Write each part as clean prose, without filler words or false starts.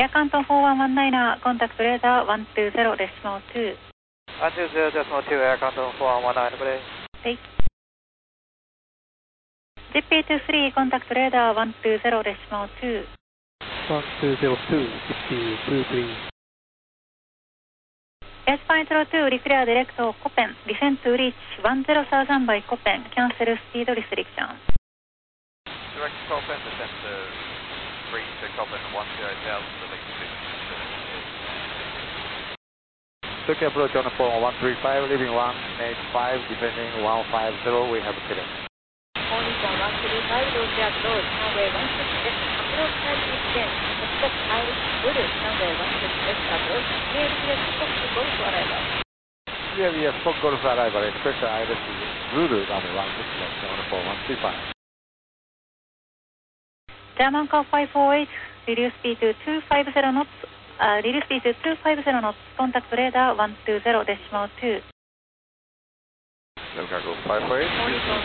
Air Canton 4119, contact radar 120 decimal 2. 120 decimal 2, Air Canton 4119, please. Hey. GP23, contact radar 120 decimal 2. 1202, GP23. S.02, declare direct to Copen, descend to reach 10,000 by Copen, cancel speed restriction. Direct to Copen, descend to reach to Copen 10,000, select 6. Turkey approach on the phone 135, leaving 185, descending 150, we have a clearance. Only from 135, Turkey approach, runway 16 left, approach type is 10, expect Irish Blue, runway 16 left, approach, clear Fox Golf arrival. Clear Fox Golf arrival, expect Irish Blue, runway 16 left, on the phone 135. German car 548, reduce speed to 250 knots, reduce speed to 250 knots, contact radar 120 decimal 2. Chicago 548, Only from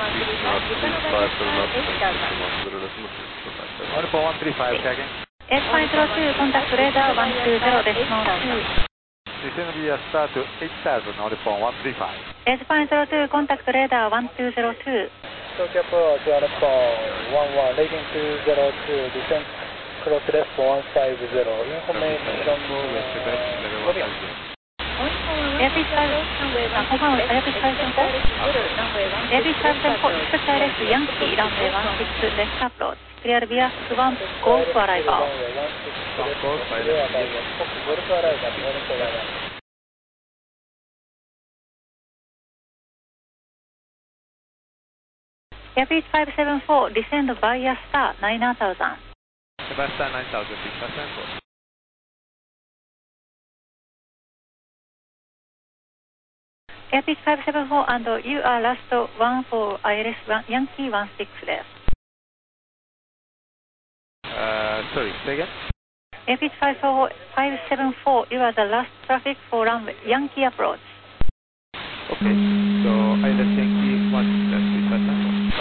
135, On the phone 135, tagging. S.02, contact radar 120 decimal 2. Descend via start to 8,000 on the phone 135. S.02, contact radar 1202. Tokyo approach on the phone 11, leading 202, descent cross left 150, information from Airfield 574, expect ILS Yankee, runway 16 left approach, clear via Swan Golf arrival. Airfield 574, descend via Star 9000. Sebastian 9000, Sebastian 4. Airfield 574, and you are last one for ILS Yankee 16 left. Sorry, say again? Airfield 574, you are the last traffic for runway Yankee approach. Okay, so ILS Yankee 1 left, Sebastian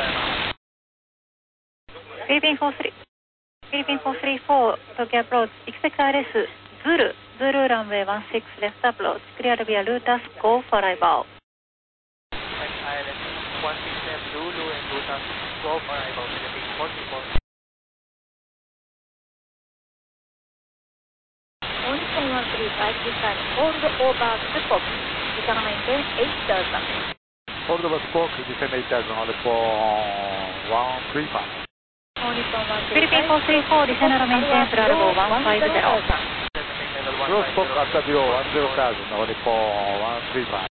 4. Philippine 434, Tokyo approach, expect ILS Zulu runway 16 left approach, clear via Lutas Golf arrival. ILS 16 left, Zulu and Lutas Golf arrival, Philippine 44. Only from 135, this time hold over Spock, return maintain 8,000. Hold over Spock, descend 8,000 on the phone 135. Only from Philippine 434, descend and maintain flight level 150. Cross Spock after below 10,000 on the phone 135.